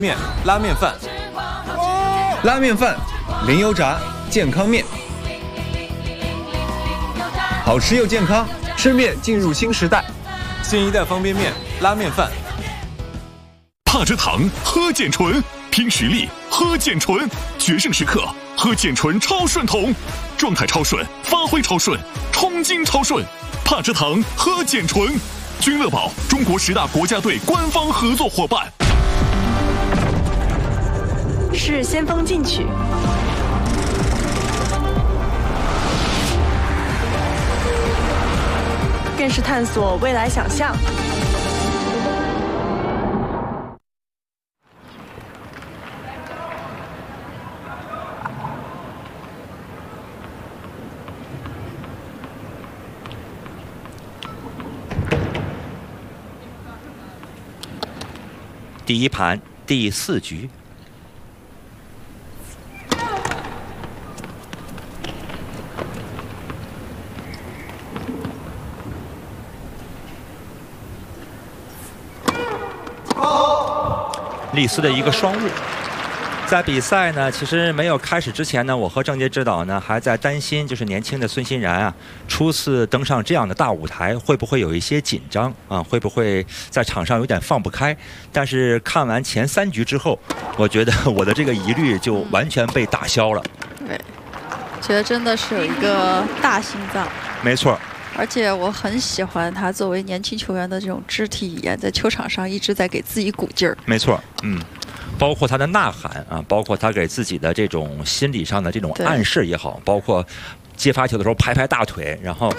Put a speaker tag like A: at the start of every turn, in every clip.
A: 面拉面饭，
B: 拉面饭，零油炸健康面，好吃又健康，吃面进入新时代。
A: 新一代方便面拉面饭。
C: 帕蔗糖喝健醇，拼实力喝健醇，决胜时刻喝健醇超顺桶，状态超顺，发挥超顺，冲劲超顺。帕蔗糖喝健醇，君乐宝中国10大国家队官方合作伙伴。
D: 是先锋进取，更是探索未来想象。
E: 第一盘第4局。丽丝的一个双误，在比赛呢，其实没有开始之前呢，我和郑洁指导呢还在担心，就是年轻的孙欣然啊，初次登上这样的大舞台，会不会有一些紧张啊？会不会在场上有点放不开？但是看完前3局之后，我觉得我的这个疑虑就完全被打消了。
F: 对，觉得真的是有一个大心脏。没错。而且我很喜欢他作为年轻球员的这种肢体语言，在球场上一直在给自己鼓劲儿。没错，包括他的呐喊啊，包括他给自己的这种心理上的这种暗示也好，包括接发球的时候拍拍大腿，然后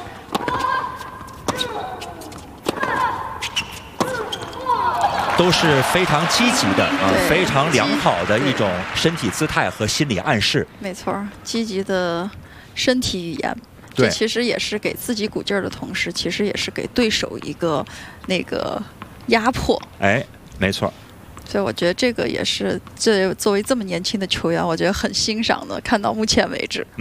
F: 都是非常积极的啊，非常良好的一种身体姿态和心理暗示。没错，积极的身体语言。这其实也是给自己鼓劲儿的同时，其实也是给对手一个那个压迫。哎，没错。所以我觉得这个也是作为这么年轻的球员，我觉得很欣赏的。看到目前为止，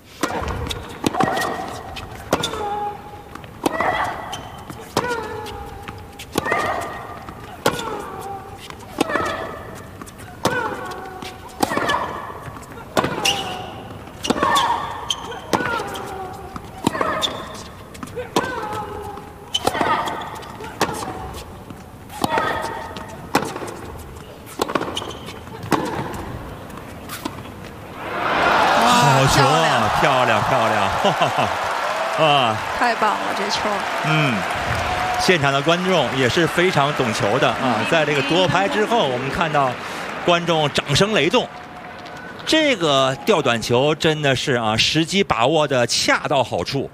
F: 哇！太棒了，这球！现场的观众也是非常懂球的啊！在这个夺拍之后，我们看到观众掌声雷动。这个吊短球真的是啊，时机把握的恰到好处。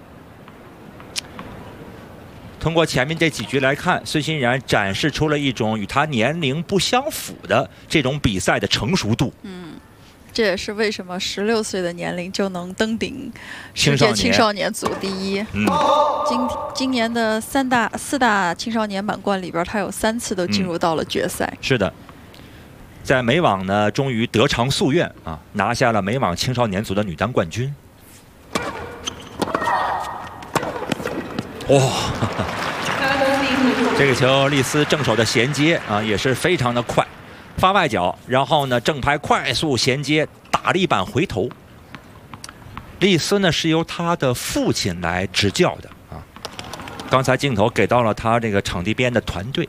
F: 通过前面这几局来看，孙欣然展示出了一种与他年龄不相符的这种比赛的成熟度。这也是为什么16岁的年龄就能登顶世界青少年组第一。今年的4大青少年满贯里边，他有3次都进入到了决赛。是的，在美网呢，终于得偿夙愿啊，拿下了美网青少年组的女单冠军。哇！这个球丽丝正手的衔接啊，也是非常的快。发外脚，然后呢，正拍快速衔接，打力板回头。丽丝呢是由他的父亲来执教的啊。刚才镜头给到了他这个场地边的团队。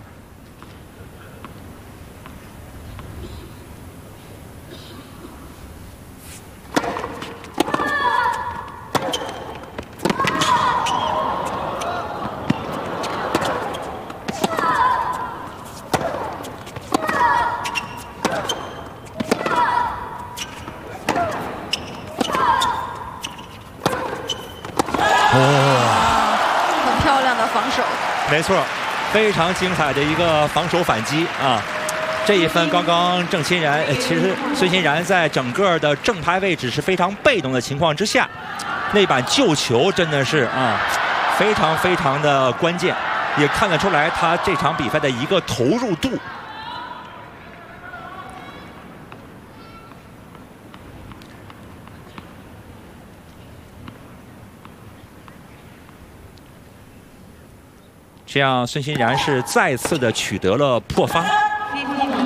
F: 很漂亮的防守，没错，非常精彩的一个防守反击啊！这一分刚刚其实孙欣然在整个的正拍位置是非常被动的情况之下，那板救球真的是啊，非常非常的关键，也看得出来他这场比赛的一个投入度。这样孙欣然是再次的取得了破发。